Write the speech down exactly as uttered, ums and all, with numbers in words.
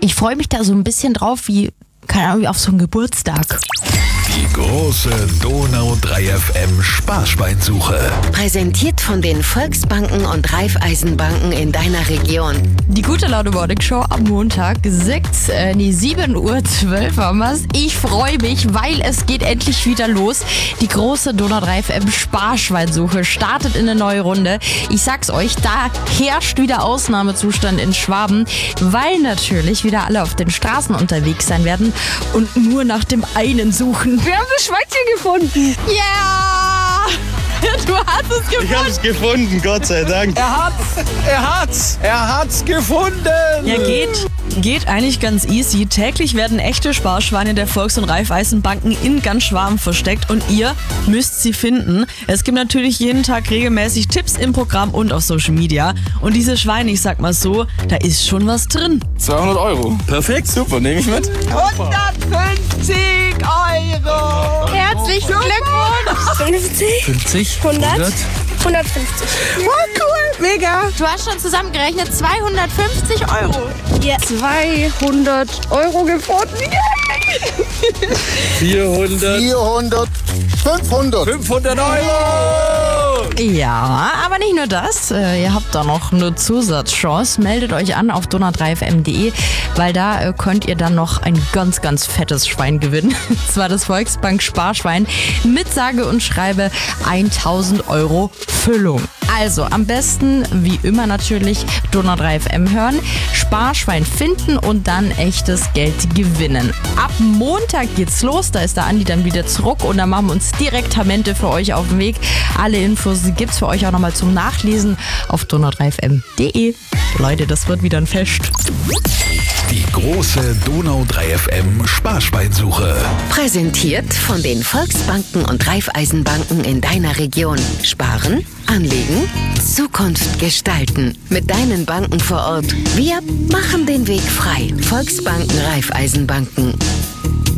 Ich freue mich da so ein bisschen drauf, wie, keine Ahnung, wie auf so einen Geburtstag. Die große Donau drei F M Sparschweinsuche. Präsentiert von den Volksbanken und Raiffeisenbanken in deiner Region. Die gute Laune Morning Show am Montag, sechs, äh, nee, sieben Uhr zwölf haben wir's. Ich freue mich, weil es geht endlich wieder los. Die große Donau drei F M Sparschweinsuche startet in eine neue Runde. Ich sag's euch, da herrscht wieder Ausnahmezustand in Schwaben, weil natürlich wieder alle auf den Straßen unterwegs sein werden und nur nach dem einen suchen. Wir haben das Schweinchen gefunden. Ja! Du hast es gefunden. Ich hab's gefunden, Gott sei Dank. Er hat's, er hat's, er hat's gefunden. Ja, geht. Geht eigentlich ganz easy. Täglich werden echte Sparschweine der Volks- und Raiffeisenbanken in ganz Schwaben versteckt und ihr müsst sie finden. Es gibt natürlich jeden Tag regelmäßig Tipps im Programm und auf Social Media. Und diese Schweine, ich sag mal so, da ist schon was drin. zweihundert Euro. Perfekt, super, nehme ich mit. hundertfünfzig Euro. Herzlichen Glückwunsch. fünfzig, fünfzig, hundert, hundertfünfzig. Oh, cool, mega. Du hast schon zusammengerechnet zweihundertfünfzig Euro. Ja. zweihundert Euro gefunden. vierhundert. vierhundert, fünfhundert. fünfhundert Euro. Ja, aber nicht nur das. Äh, ihr habt da noch eine Zusatzchance. Meldet euch an auf donau drei f m punkt d e, weil da äh, könnt ihr dann noch ein ganz, ganz fettes Schwein gewinnen. Und zwar das Volksbank Sparschwein mit sage und schreibe tausend Euro Füllung. Also am besten, wie immer natürlich, Donau drei F M hören, Sparschwein finden und dann echtes Geld gewinnen. Ab Montag geht's los, da ist der Andi dann wieder zurück und dann machen wir uns direkt Tamente für euch auf den Weg. Alle Infos gibt's für euch auch nochmal zum Nachlesen auf donau drei f m punkt d e. Leute, das wird wieder ein Fest. Die große Donau drei F M Sparschweinsuche. Präsentiert von den Volksbanken und Raiffeisenbanken in deiner Region. Sparen, anlegen, Zukunft gestalten. Mit deinen Banken vor Ort. Wir machen den Weg frei. Volksbanken, Raiffeisenbanken.